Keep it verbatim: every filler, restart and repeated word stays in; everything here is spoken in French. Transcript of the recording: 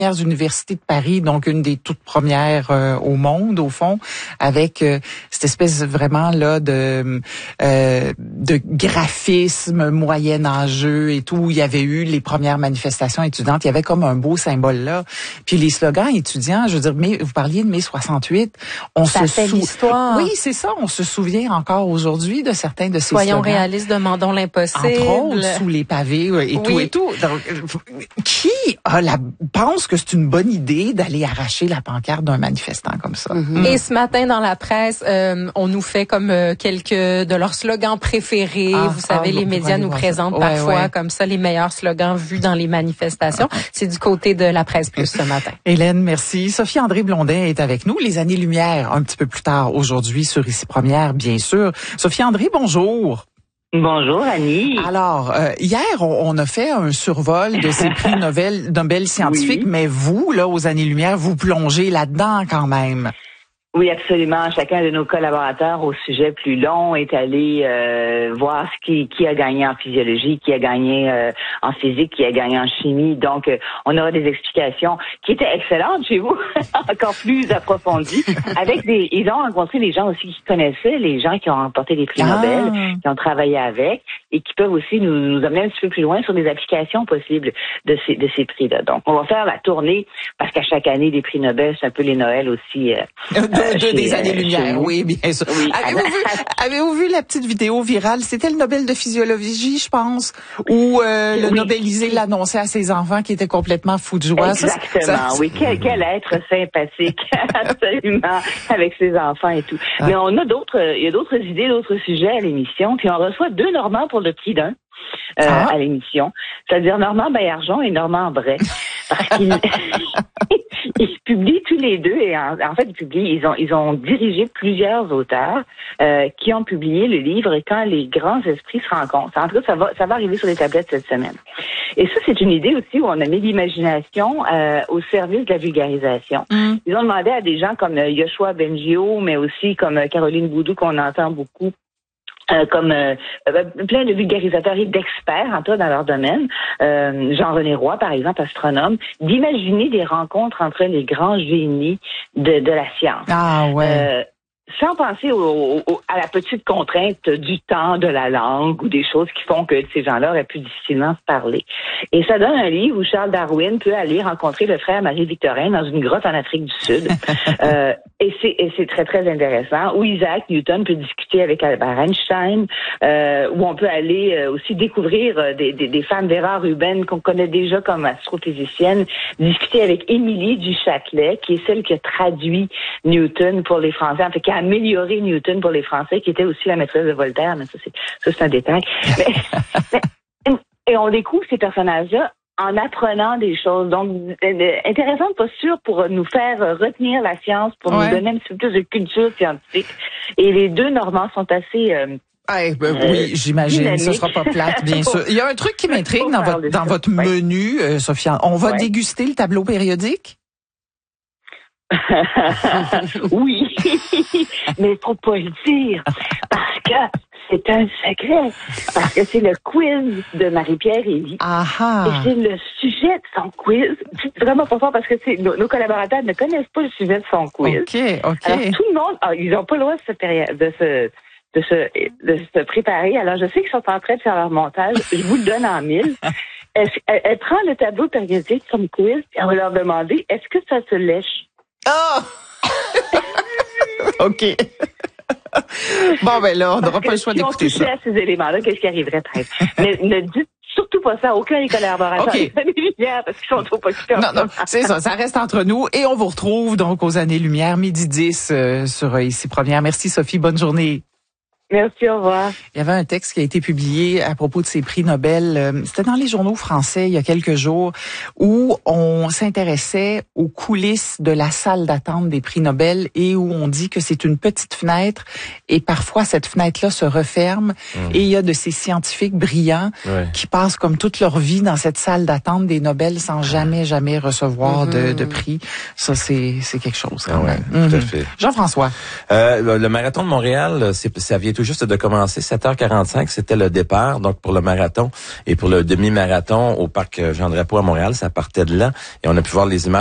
universités de Paris, donc une des toutes premières euh, au monde, au fond, avec euh, cette espèce vraiment là de euh, de graphisme moyenâgeux et tout. Où il y avait eu les premières manifestations étudiantes. Il y avait comme un beau symbole là. Puis les slogans étudiants, je veux dire, mais vous parliez de mai soixante-huit, on ça se fait sou... l'histoire. Oui, c'est ça. On se souvient encore aujourd'hui de certains de ces Soyons slogans. réalistes, demandons l'impossible. Entre autres, sous les pavés et oui. tout et tout. Donc, qui a la, pense que c'est une bonne idée d'aller arracher la pancarte d'un manifestant comme ça? Mm-hmm. Mm. Et ce matin, dans la presse, euh, on nous fait comme euh, quelques de leurs slogans préférés. Ah, vous savez, ah, les médias nous présentent ouais, parfois ouais. comme ça les meilleurs slogans vus dans les manifestations. Ah. C'est du côté de la presse plus ce matin. Hélène, merci. Sophie-André Blondin est avec nous. Les années-lumière, un petit peu plus tard aujourd'hui sur Ici Première, bien sûr. Sophie-André, bonjour. Bonjour Annie. Alors, euh, hier, on, on a fait un survol de ces prix Nobel, Nobel scientifiques, oui. mais vous, là, aux années-lumière, vous plongez là-dedans quand même. Oui, absolument. Chacun de nos collaborateurs au sujet plus long est allé euh, voir ce qui, qui a gagné en physiologie, qui a gagné euh, en physique, qui a gagné en chimie. Donc, euh, on aura des explications qui étaient excellentes chez vous, encore plus approfondies. Avec des, ils ont rencontré des gens aussi qui connaissaient les gens qui ont remporté des prix ah. Nobel, qui ont travaillé avec et qui peuvent aussi nous, nous amener un petit peu plus loin sur des applications possibles de ces, de ces prix-là. Donc, on va faire la tournée parce qu'à chaque année, des prix Nobel, c'est un peu les Noëls aussi. Euh, De, de des années-lumière, oui, bien sûr. Oui. Avez-vous vu, avez-vous vu la petite vidéo virale? C'était le Nobel de physiologie, je pense, où euh, le oui. Nobelisé l'annonçait à ses enfants qui étaient complètement fous de joie. Exactement, ça, ça, oui. Quel, quel être sympathique, absolument, avec ses enfants et tout. Ah. Mais on a d'autres, il y a d'autres idées, d'autres sujets à l'émission, puis on reçoit deux Normands pour le prix d'un. Euh, ah. à l'émission, c'est-à-dire Normand Baillargeon et Normand Bray, parce qu'ils ils publient tous les deux et en, en fait ils publient, ils ont ils ont dirigé plusieurs auteurs euh, qui ont publié le livre Quand les grands esprits se rencontrent. En tout cas, ça va ça va arriver sur les tablettes cette semaine. Et ça, c'est une idée aussi où on a mis l'imagination euh, au service de la vulgarisation. Mm. Ils ont demandé à des gens comme euh, Yoshua Bengio, mais aussi comme euh, Caroline Boudou qu'on entend beaucoup. Euh, comme euh, plein de vulgarisateurs et d'experts, en tout cas dans leur domaine, euh, Jean-René Roy, par exemple, astronome, d'imaginer des rencontres entre les grands génies de, de la science. Ah ouais. Euh, sans penser au, au, à la petite contrainte du temps, de la langue ou des choses qui font que ces gens-là auraient pu difficilement se parler. Et ça donne un livre où Charles Darwin peut aller rencontrer le frère Marie-Victorin dans une grotte en Afrique du Sud. euh, et c'est, et c'est très, très intéressant. Où Isaac Newton peut discuter avec Albert Einstein, euh, où on peut aller euh, aussi découvrir euh, des, des, des femmes, Vera Rubin, qu'on connaît déjà comme astrophysicienne, discuter avec Émilie du Châtelet, qui est celle qui a traduit Newton pour les Français, en fait, qui a amélioré Newton pour les Français, qui était aussi la maîtresse de Voltaire, mais ça, c'est, ça, c'est un détail. mais, mais, et on découvre ces personnages-là en apprenant des choses. Donc, euh, intéressante posture pour nous faire retenir la science, pour ouais. nous donner un petit peu plus de culture scientifique. Et les deux Normands sont assez... Euh, Hey, ben, euh, oui, j'imagine, dynamique. Ce sera pas plate, bien sûr. Il y a un truc qui m'intrigue dans votre, dans votre menu, euh, Sophia. On va ouais. déguster le tableau périodique? Oui, mais faut pas le dire, parce que c'est un secret, parce que c'est le quiz de Marie-Pierre Elie. Aha. Et c'est le sujet de son quiz. C'est vraiment pas fort parce que c'est, nos, nos collaborateurs ne connaissent pas le sujet de son quiz. OK, OK. Alors, tout le monde, ah, ils n'ont pas le droit de se, de se de se de se préparer. Alors, je sais qu'ils sont en train de faire leur montage. Je vous le donne en mille. Elle, elle, elle prend le tableau périodique comme quiz et on va leur demander, est-ce que ça se lèche? Oh! OK. Bon, ben là, on n'aura pas le choix si d'écouter ça. Si on touchait à ces éléments-là, qu'est-ce qui arriverait peut-être? Mais ne dites surtout pas ça à aucun des collaborateurs. Okay. Les années-lumière, parce qu'ils sont trop occupés. Non, non, c'est ça, ça reste entre nous. Et on vous retrouve donc aux années-lumière, midi dix, euh, sur euh, Ici Première. Merci Sophie, bonne journée. Merci, au revoir. Il y avait un texte qui a été publié à propos de ces prix Nobel. C'était dans les journaux français il y a quelques jours où on s'intéressait aux coulisses de la salle d'attente des prix Nobel et où on dit que c'est une petite fenêtre et parfois cette fenêtre-là se referme mmh. et il y a de ces scientifiques brillants ouais. qui passent comme toute leur vie dans cette salle d'attente des Nobel sans jamais, jamais recevoir mmh. de, de prix. Ça, c'est, c'est quelque chose quand ah ouais, même. Tout mmh. à fait. Jean-François. Euh, le, le marathon de Montréal, c'est, ça vient tout tout juste de commencer. sept heures quarante-cinq, c'était le départ. Donc, pour le marathon et pour le demi-marathon au parc Jean-Drapeau à Montréal, ça partait de là. Et on a pu voir les images